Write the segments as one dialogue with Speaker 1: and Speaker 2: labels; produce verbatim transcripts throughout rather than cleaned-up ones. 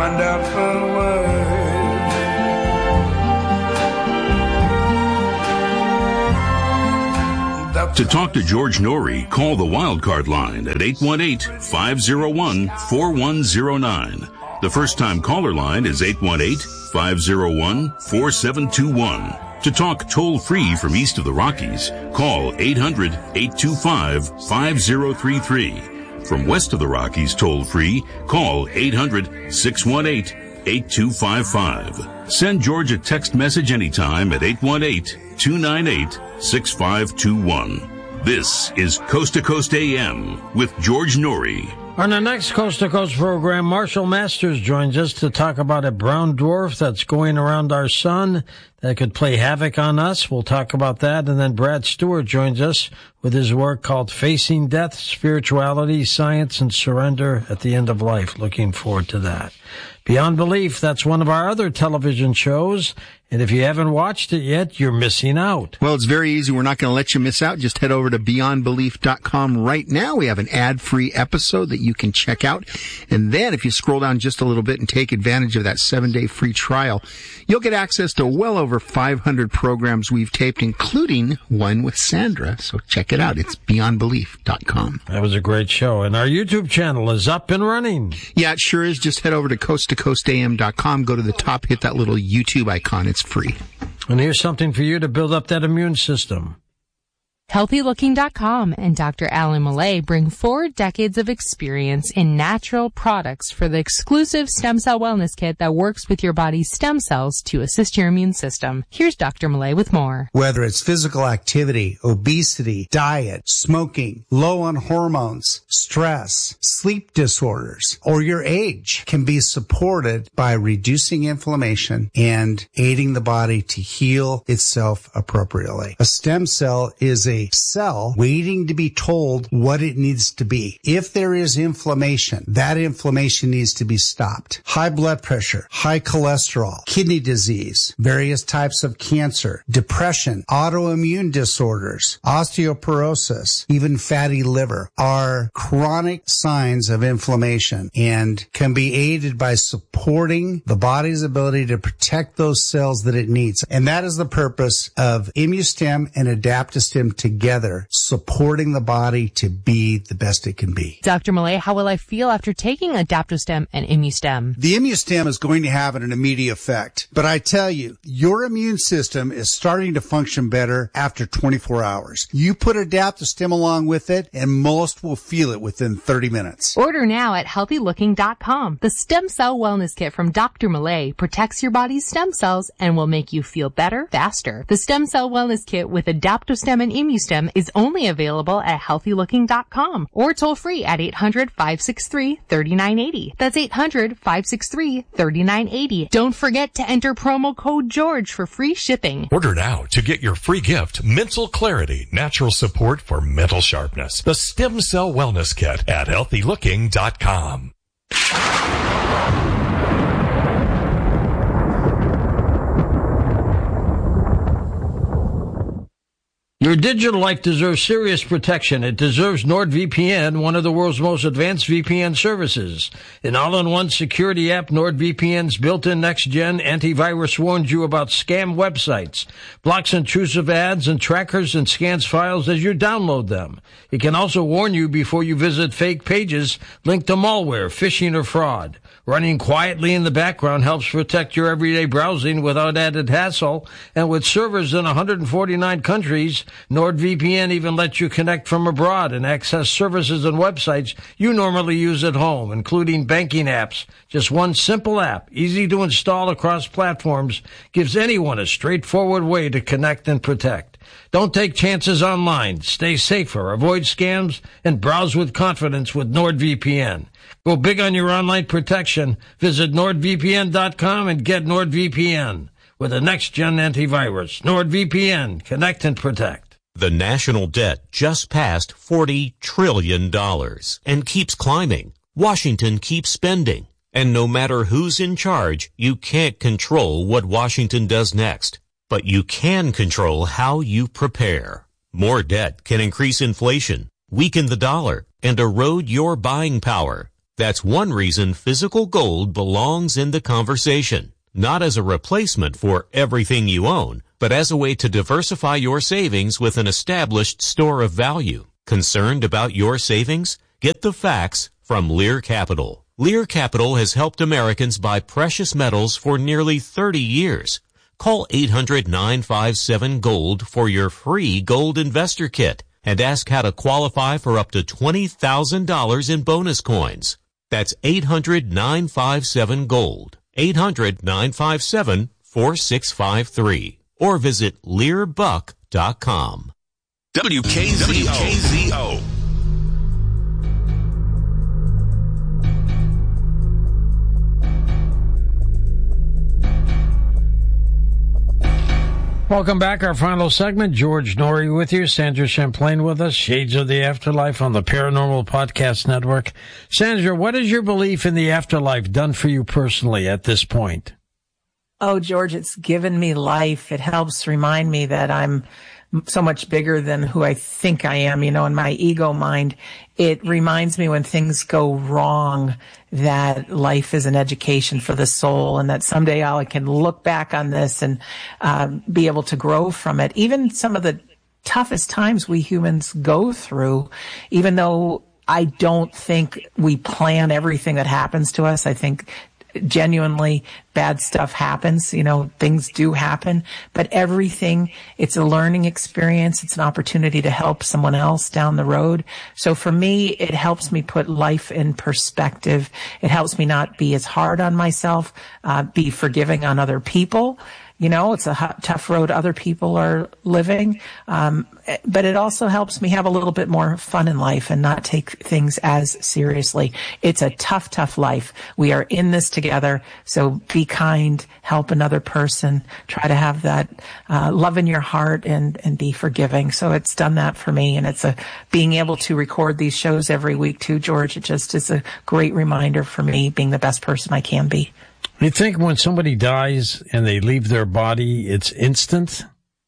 Speaker 1: wonderful world.
Speaker 2: To talk to George Norrie, call the Wildcard line at eight one eight, five oh one, four one oh nine. The first-time caller line is eight one eight, five oh one, four seven two one. To talk toll-free from east of the Rockies, call eight hundred, eight two five, five oh three three. From west of the Rockies toll-free, call eight hundred, six one eight, eight two five five. Send George a text message anytime at eight one eight, two nine eight, six five two one. This is Coast to Coast A M with George Norrie.
Speaker 3: On the next Coast to Coast program, Marshall Masters joins us to talk about a brown dwarf that's going around our sun that could play havoc on us. We'll talk about that. And then Brad Stewart joins us with his work called Facing Death, Spirituality, Science, and Surrender at the End of Life. Looking forward to that. Beyond Belief, that's one of our other television shows. And if you haven't watched it yet, you're missing out.
Speaker 4: Well, it's very easy. We're not going to let you miss out. Just head over to beyond belief dot com right now. We have an ad-free episode that you can check out. And then if you scroll down just a little bit and take advantage of that seven-day free trial, you'll get access to well over five hundred programs we've taped, including one with Sandra. So check it out. It's beyond belief dot com.
Speaker 3: That was a great show. And our YouTube channel is up and running.
Speaker 4: Yeah, it sure is. Just head over to coast to coast A M dot com. Go to the top, hit that little YouTube icon. It's free.
Speaker 3: And here's something for you to build up that immune system.
Speaker 5: healthy looking dot com and Doctor Alan Millay bring four decades of experience in natural products for the exclusive Stem Cell Wellness Kit that works with your body's stem cells to assist your immune system. Here's Doctor Millay with more.
Speaker 6: Whether it's physical activity, obesity, diet, smoking, low on hormones, stress, sleep disorders, or your age can be supported by reducing inflammation and aiding the body to heal itself appropriately. A stem cell is a cell waiting to be told what it needs to be. If there is inflammation, that inflammation needs to be stopped. High blood pressure, high cholesterol, kidney disease, various types of cancer, depression, autoimmune disorders, osteoporosis, even fatty liver are chronic signs of inflammation and can be aided by supporting the body's ability to protect those cells that it needs. And that is the purpose of ImmuStem and Adaptostem together, supporting the body to be the best it can be.
Speaker 5: Doctor Millay, how will I feel after taking Adaptostem and ImmuStem?
Speaker 6: The ImmuStem is going to have an immediate effect, but I tell you, your immune system is starting to function better after twenty-four hours. You put Adaptostem along with it, and most will feel it within thirty minutes.
Speaker 5: Order now at healthy looking dot com. The Stem Cell Wellness Kit from Doctor Millay protects your body's stem cells and will make you feel better, faster. The Stem Cell Wellness Kit with Adaptostem and ImmuStem is only available at healthy looking dot com or toll free at eight hundred, five six three, three nine eight zero. That's eight hundred, five six three, three nine eight zero. Don't forget to enter promo code George for free shipping.
Speaker 7: Order now to get your free gift, Mental Clarity, Natural Support for Mental Sharpness. The Stem Cell Wellness Kit at healthy looking dot com.
Speaker 3: Your digital life deserves serious protection. It deserves NordVPN, one of the world's most advanced V P N services. An all-in-one security app, NordVPN's built-in next-gen antivirus warns you about scam websites, blocks intrusive ads and trackers, and scans files as you download them. It can also warn you before you visit fake pages linked to malware, phishing, or fraud. Running quietly in the background helps protect your everyday browsing without added hassle. And with servers in one hundred forty-nine countries, NordVPN even lets you connect from abroad and access services and websites you normally use at home, including banking apps. Just one simple app, easy to install across platforms, gives anyone a straightforward way to connect and protect. Don't take chances online. Stay safer, avoid scams, and browse with confidence with NordVPN. Go big on your online protection. Visit nord V P N dot com and get NordVPN. With a next-gen antivirus, NordVPN. Connect and protect.
Speaker 8: The national debt just passed forty trillion dollars and keeps climbing. Washington keeps spending. And no matter who's in charge, you can't control what Washington does next. But you can control how you prepare. More debt can increase inflation, weaken the dollar, and erode your buying power. That's one reason physical gold belongs in the conversation, not as a replacement for everything you own, but as a way to diversify your savings with an established store of value. Concerned about your savings? Get the facts from Lear Capital. Lear Capital has helped Americans buy precious metals for nearly thirty years. Call eight hundred, nine five seven, GOLD for your free gold investor kit and ask how to qualify for up to twenty thousand dollars in bonus coins. That's eight hundred, nine five seven, GOLD. eight hundred, nine five seven, four six five three. Or visit lear buck dot com.
Speaker 2: W K Z O.
Speaker 3: Welcome back. Our final segment. George Noory with you. Sandra Champlain with us. Shades of the Afterlife on the Paranormal Podcast Network. Sandra, what is your belief in the afterlife done for you personally at this point?
Speaker 9: Oh, George, it's given me life. It helps remind me that I'm so much bigger than who I think I am, you know, in my ego mind. It reminds me when things go wrong that life is an education for the soul, and that someday I can look back on this and um, be able to grow from it. Even some of the toughest times we humans go through, even though I don't think we plan everything that happens to us, I think genuinely bad stuff happens, you know, things do happen, but everything, it's a learning experience. It's an opportunity to help someone else down the road. So for me, it helps me put life in perspective. It helps me not be as hard on myself, uh, be forgiving on other people. You know, it's a h- tough road other people are living. Um, but it also helps me have a little bit more fun in life and not take things as seriously. It's a tough, tough life. We are in this together. So be kind, help another person, try to have that, uh, love in your heart and, and be forgiving. So it's done that for me. And it's a, being able to record these shows every week too, George, it just is a great reminder for me being the best person I can be.
Speaker 3: You think when somebody dies and they leave their body, it's instant?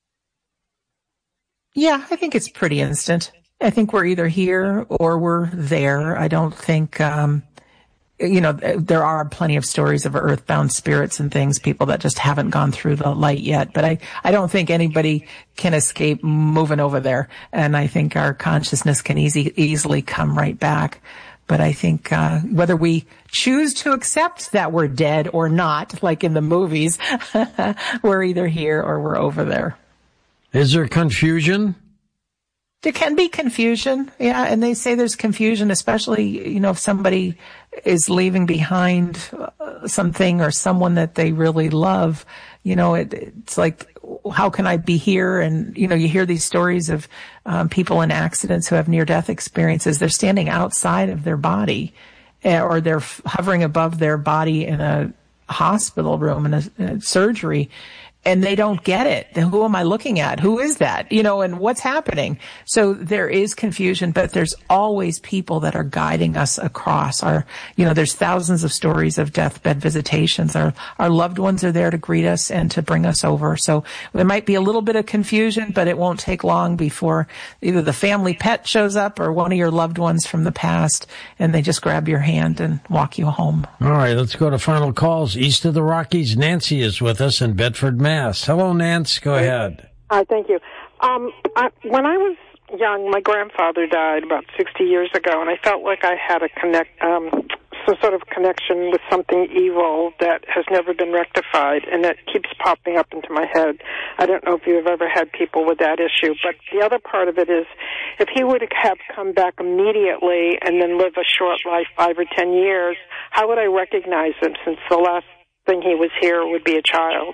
Speaker 9: Yeah, I think it's pretty instant. I think we're either here or we're there. I don't think, um, you know, there are plenty of stories of earthbound spirits and things, people that just haven't gone through the light yet. But I, I don't think anybody can escape moving over there. And I think our consciousness can easy, easily come right back. But I think uh, whether we choose to accept that we're dead or not, like in the movies, we're either here or we're over there.
Speaker 3: Is there confusion?
Speaker 9: There can be confusion, yeah, and they say there's confusion, especially, you know, if somebody is leaving behind something or someone that they really love. You know, it, it's like, how can I be here? And, you know, you hear these stories of um, people in accidents who have near-death experiences. They're standing outside of their body, uh, or they're f- hovering above their body in a hospital room, in a, in a surgery, and they don't get it. Then who am I looking at? Who is that? You know, and what's happening? So there is confusion, but there's always people that are guiding us across our, you know, there's thousands of stories of deathbed visitations. Our, our loved ones are there to greet us and to bring us over. So there might be a little bit of confusion, but it won't take long before either the family pet shows up or one of your loved ones from the past, and they just grab your hand and walk you home.
Speaker 3: All right, let's go to final calls. East of the Rockies, Nancy is with us in Bedford, Mass. Hello, Nance. Go ahead.
Speaker 10: Hi, thank you. Um, I, when I was young, my grandfather died about sixty years ago, and I felt like I had a connect, um, some sort of connection with something evil that has never been rectified, and that keeps popping up into my head. I don't know if you've ever had people with that issue, but the other part of it is, if he would have come back immediately and then live a short life, five or ten years, how would I recognize him, since the last thing he was here would be a child?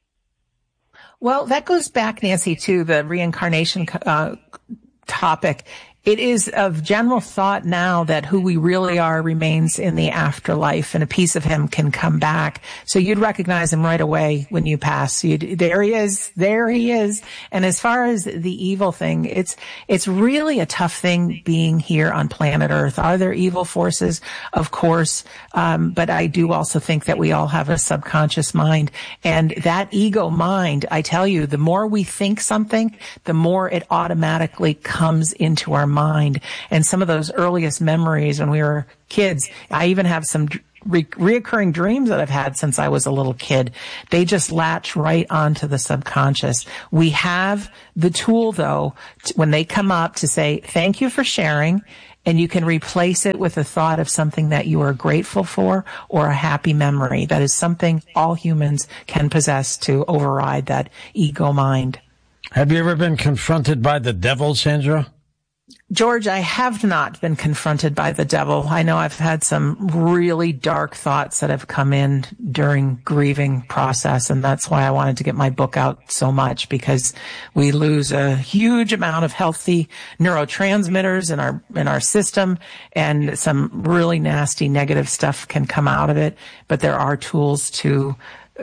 Speaker 9: Well, that goes back, Nancy, to the reincarnation uh, topic. It is of general thought now that who we really are remains in the afterlife, and a piece of him can come back. So you'd recognize him right away when you pass. You'd, there he is. There he is. And as far as the evil thing, it's, it's really a tough thing being here on planet Earth. Are there evil forces? Of course. Um, but I do also think that we all have a subconscious mind, and that ego mind, I tell you, the more we think something, the more it automatically comes into our mind. And some of those earliest memories when we were kids, I even have some re- reoccurring dreams that I've had since I was a little kid. They just latch right onto the subconscious. We have the tool, though, t- when they come up to say, thank you for sharing. And you can replace it with a thought of something that you are grateful for or a happy memory. That is something all humans can possess to override that ego mind.
Speaker 3: Have you ever been confronted by the devil, Sandra?
Speaker 9: George, I have not been confronted by the devil. I know I've had some really dark thoughts that have come in during grieving process, and that's why I wanted to get my book out so much, because we lose a huge amount of healthy neurotransmitters in our in our system, and some really nasty negative stuff can come out of it, but there are tools to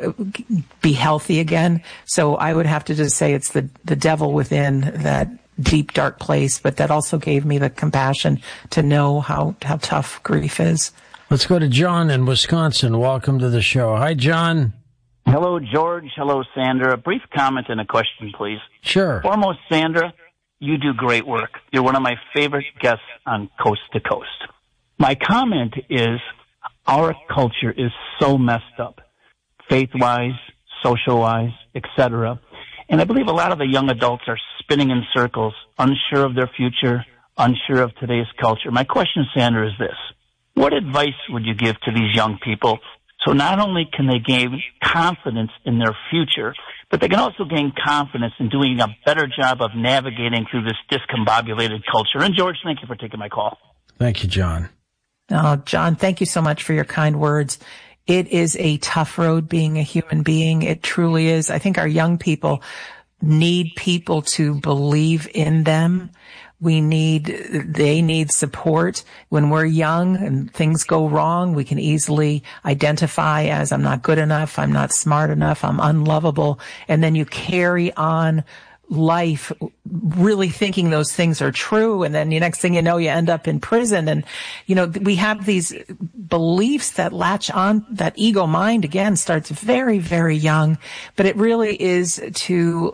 Speaker 9: be healthy again. So I would have to just say it's the, the devil within that deep, dark place, but that also gave me the compassion to know how, how tough grief is.
Speaker 3: Let's go to John in Wisconsin. Welcome to the show. Hi, John.
Speaker 11: Hello, George. Hello, Sandra. A brief comment and a question, please.
Speaker 3: Sure.
Speaker 11: Foremost, Sandra, you do great work. You're one of my favorite guests on Coast to Coast. My comment is our culture is so messed up, faith-wise, social-wise, et cetera. And I believe a lot of the young adults are spinning in circles, unsure of their future, unsure of today's culture. My question, Sandra, is this. What advice would you give to these young people so not only can they gain confidence in their future, but they can also gain confidence in doing a better job of navigating through this discombobulated culture? And, George, thank you for taking my call.
Speaker 3: Thank you, John.
Speaker 9: Oh, John, thank you so much for your kind words. It is a tough road being a human being. It truly is. I think our young people need people to believe in them. We need, they need support. When we're young and things go wrong, we can easily identify as I'm not good enough, I'm not smart enough, I'm unlovable. And then you carry on life really thinking those things are true, and then the next thing you know, you end up in prison. And you know, we have these beliefs that latch on. That ego mind again starts very, very young, but it really is to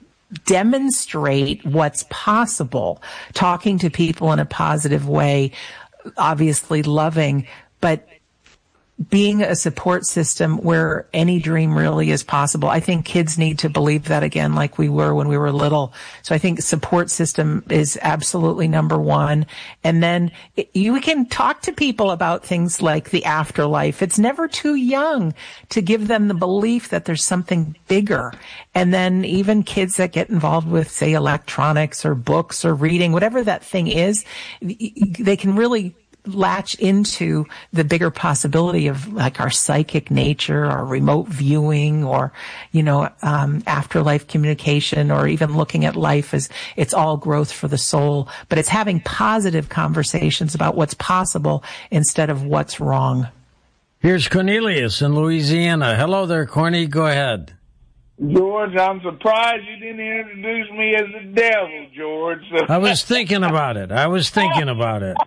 Speaker 9: demonstrate what's possible, talking to people in a positive way, obviously loving, but being a support system where any dream really is possible. I think kids need to believe that again, like we were when we were little. So I think support system is absolutely number one. And then it, you can talk to people about things like the afterlife. It's never too young to give them the belief that there's something bigger. And then even kids that get involved with, say, electronics or books or reading, whatever that thing is, they can really latch into the bigger possibility of like our psychic nature, our remote viewing, or, you know, um, afterlife communication, or even looking at life as it's all growth for the soul. But it's having positive conversations about what's possible instead of what's wrong.
Speaker 3: Here's Cornelius in Louisiana. Hello there, Corny. Go ahead.
Speaker 1: George, I'm surprised you didn't introduce me as the devil, George.
Speaker 3: I was thinking about it. I was thinking about it.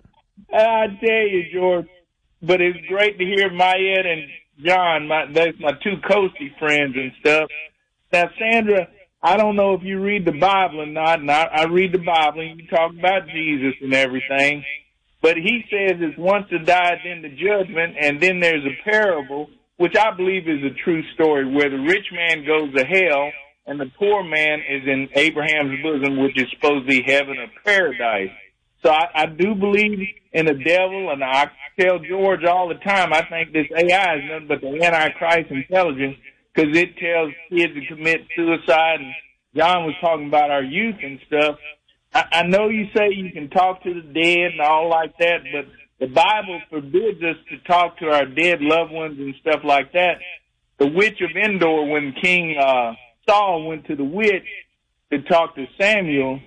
Speaker 1: I tell you, George, but it's great to hear Mayette and John. My, that's my two Coastie friends and stuff. Now, Sandra, I don't know if you read the Bible or not, and I, I read the Bible, and you talk about Jesus and everything, but he says it's once to die, then the judgment, and then there's a parable, which I believe is a true story, where the rich man goes to hell, and the poor man is in Abraham's bosom, which is supposed to be heaven or paradise. So I, I do believe in the devil, and I tell George all the time, I think this A I is nothing but the Antichrist intelligence, because it tells kids to commit suicide. And John was talking about our youth and stuff. I, I know you say you can talk to the dead and all like that, but the Bible forbids us to talk to our dead loved ones and stuff like that. The witch of Endor, when King uh, Saul went to the witch to talk to Samuel,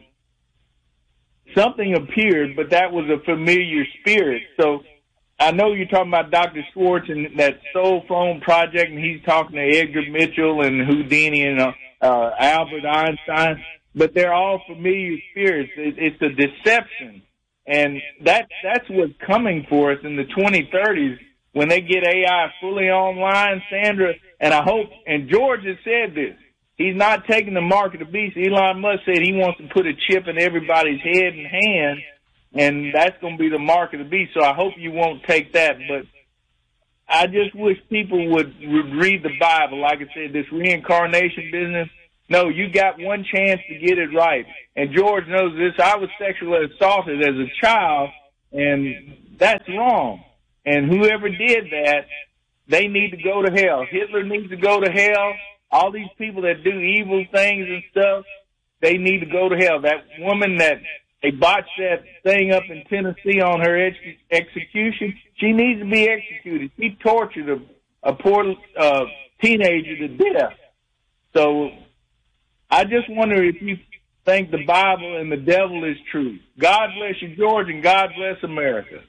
Speaker 1: something appeared, but that was a familiar spirit. So I know you're talking about Doctor Schwartz and that Soul Phone project, and he's talking to Edgar Mitchell and Houdini and uh, uh, Albert Einstein, but they're all familiar spirits. It, it's a deception, and that that's what's coming for us in the twenty thirties when they get A I fully online, Sandra. And I hope, and George has said this, he's not taking the mark of the beast. Elon Musk said he wants to put a chip in everybody's head and hand, and that's going to be the mark of the beast. So I hope you won't take that. But I just wish people would, would read the Bible. Like I said, this reincarnation business, no, you got one chance to get it right. And George knows this. I was sexually assaulted as a child, and that's wrong. And whoever did that, they need to go to hell. Hitler needs to go to hell. All these people that do evil things and stuff, they need to go to hell. That woman that they botched that thing up in Tennessee on her ex- execution, she needs to be executed. She tortured a, a poor uh, teenager to death. So I just wonder if you think the Bible and the devil is true. God bless you, George, and God bless America.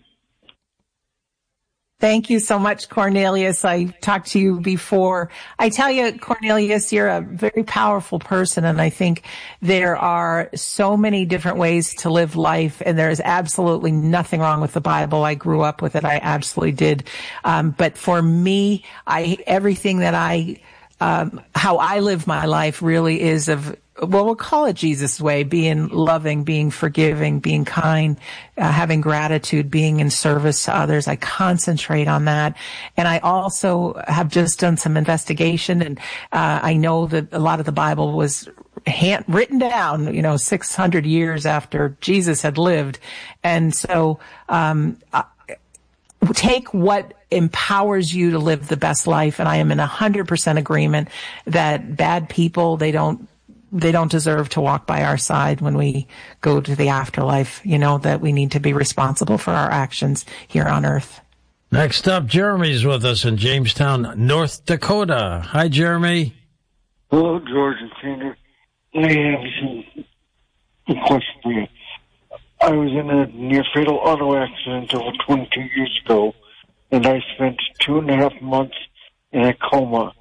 Speaker 9: Thank you so much, Cornelius. I talked to you before. I tell you, Cornelius, you're a very powerful person, and I think there are so many different ways to live life, and there is absolutely nothing wrong with the Bible. I grew up with it. I absolutely did. Um, but for me, I everything that I, um, how I live my life really is of, well, we'll call it Jesus' way, being loving, being forgiving, being kind, uh, having gratitude, being in service to others. I concentrate on that. And I also have just done some investigation, and uh, I know that a lot of the Bible was hand, written down, you know, six hundred years after Jesus had lived. And so um, uh, take what empowers you to live the best life. And I am in one hundred percent agreement that bad people, they don't They don't deserve to walk by our side when we go to the afterlife. You know, that we need to be responsible for our actions here on earth.
Speaker 3: Next up, Jeremy's with us in Jamestown, North Dakota. Hi, Jeremy.
Speaker 12: Hello, George and Sandra. I have some question for you. I was in a near-fatal auto accident over twenty-two years ago, and I spent two and a half months in a coma.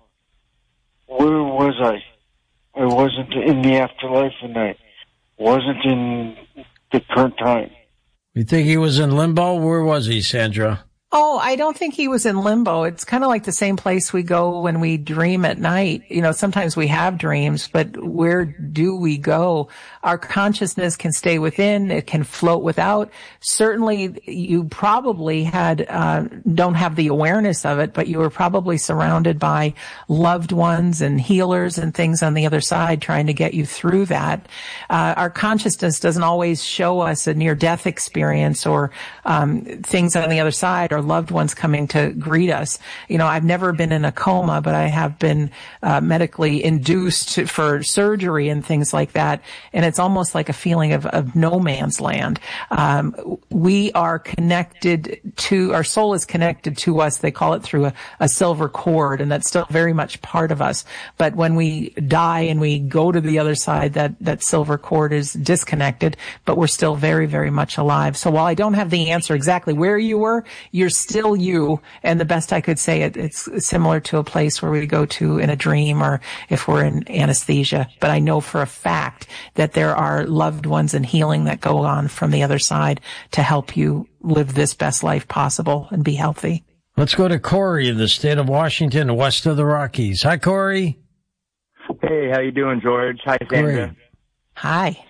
Speaker 12: Where was I? I wasn't in the afterlife, and I wasn't in the current time.
Speaker 3: You think he was in limbo? Where was he, Sandra?
Speaker 9: Oh, I don't think he was in limbo. It's kind of like the same place we go when we dream at night. You know, sometimes we have dreams, but where do we go? Our consciousness can stay within. It can float without. Certainly, you probably had, uh, don't have the awareness of it, but you were probably surrounded by loved ones and healers and things on the other side trying to get you through that. Uh, our consciousness doesn't always show us a near-death experience or um, things on the other side, or loved ones coming to greet us. You know, I've never been in a coma, but I have been uh, medically induced to, for surgery and things like that. And it's almost like a feeling of, of no man's land. Um, we are connected to, our soul is connected to us. They call it through a, a silver cord, and that's still very much part of us. But when we die and we go to the other side, that, that silver cord is disconnected, but we're still very, very much alive. So while I don't have the answer exactly where you were, you're still you, and the best I could say it, it's similar to a place where we go to in a dream or if we're in anesthesia. But I know for a fact that there are loved ones and healing that go on from the other side to help you live this best life possible and be healthy.
Speaker 3: Let's go to Corey in the state of Washington, west of the Rockies. Hi, Corey.
Speaker 13: Hey, how you doing, George? Hi, Sandra.
Speaker 9: Great. Hi.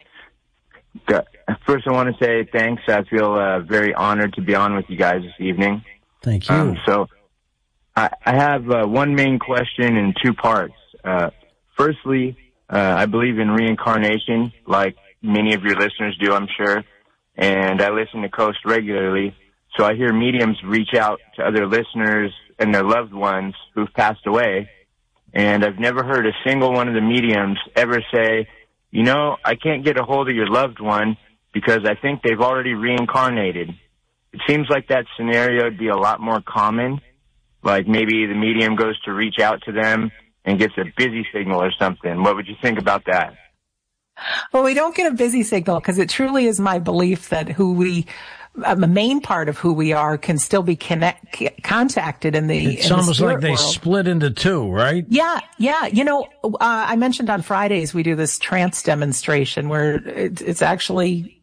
Speaker 13: First, I want to say thanks. I feel uh, very honored to be on with you guys this evening.
Speaker 3: Thank you.
Speaker 13: Um, so, I, I have uh, one main question in two parts. Uh, firstly, uh, I believe in reincarnation, like many of your listeners do, I'm sure. And I listen to Coast regularly, so I hear mediums reach out to other listeners and their loved ones who've passed away. And I've never heard a single one of the mediums ever say, you know, I can't get a hold of your loved one because I think they've already reincarnated. It seems like that scenario would be a lot more common. Like maybe the medium goes to reach out to them and gets a busy signal or something. What would you think about that?
Speaker 9: Well, we don't get a busy signal because it truly is my belief that who we, a main part of who we are can still be connect, contacted in the
Speaker 3: It's
Speaker 9: in
Speaker 3: almost
Speaker 9: the
Speaker 3: like they
Speaker 9: world.
Speaker 3: split into two, right?
Speaker 9: Yeah, yeah. You know, uh, I mentioned on Fridays we do this trance demonstration where it, it's actually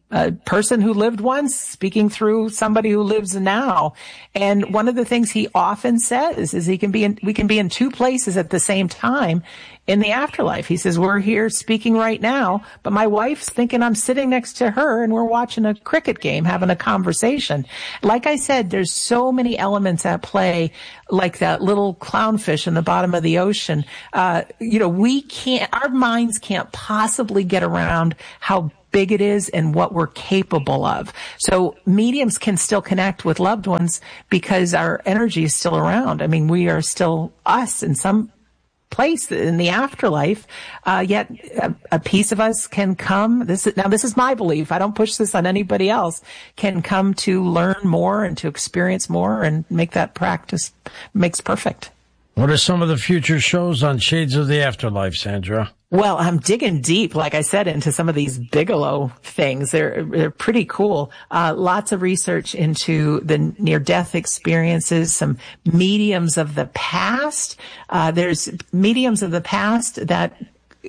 Speaker 9: a person who lived once speaking through somebody who lives now. And one of the things he often says is he can be in, we can be in two places at the same time in the afterlife. He says, we're here speaking right now, but my wife's thinking I'm sitting next to her and we're watching a cricket game, having a conversation. Like I said, there's so many elements at play, like that little clownfish in the bottom of the ocean. Uh, you know, we can't, our minds can't possibly get around how big it is and what we're capable of. So mediums can still connect with loved ones because our energy is still around. I mean, we are still us in some place in the afterlife, uh, yet a, a piece of us can come. This is, now this is my belief. I don't push this on anybody else. Can come to learn more and to experience more and make that practice makes perfect.
Speaker 3: What are some of the future shows on Shades of the Afterlife, Sandra?
Speaker 9: Well, I'm digging deep, like I said, into some of these Bigelow things. They're, they're pretty cool. Uh, lots of research into the near-death experiences, some mediums of the past. Uh, there's mediums of the past that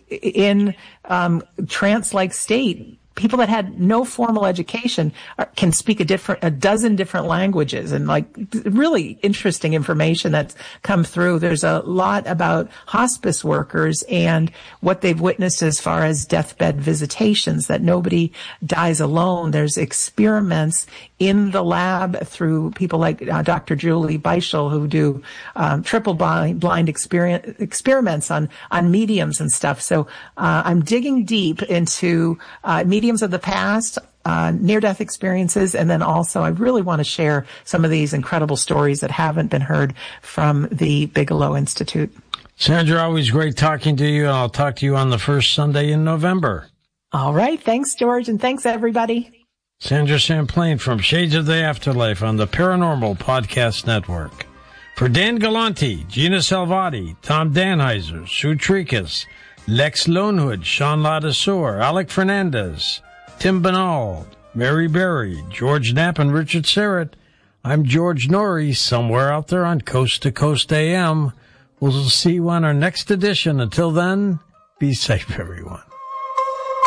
Speaker 9: in um, trance-like state, people that had no formal education are, can speak a different, a dozen different languages, and like really interesting information that's come through. There's a lot about hospice workers and what they've witnessed as far as deathbed visitations, that nobody dies alone. There's experiments in the lab through people like uh, Doctor Julie Beischel, who do um, triple blind, blind experience, experiments on, on mediums and stuff. So uh, I'm digging deep into uh, mediums of the past, uh, near-death experiences, and then also I really want to share some of these incredible stories that haven't been heard from the Bigelow Institute.
Speaker 3: Sandra, always great talking to you, and I'll talk to you on the first Sunday in November.
Speaker 9: All right. Thanks, George, and thanks, everybody.
Speaker 3: Sandra Champlain from Shades of the Afterlife on the Paranormal Podcast Network. For Dan Galante, Gina Salvati, Tom Danheiser, Sue Tricas, Lex Lonehood, Sean Ladassour, Alec Fernandez, Tim Banal, Mary Berry, George Knapp, and Richard Serrett, I'm George Norrie, somewhere out there on Coast to Coast A M. We'll see you on our next edition. Until then, be safe, everyone.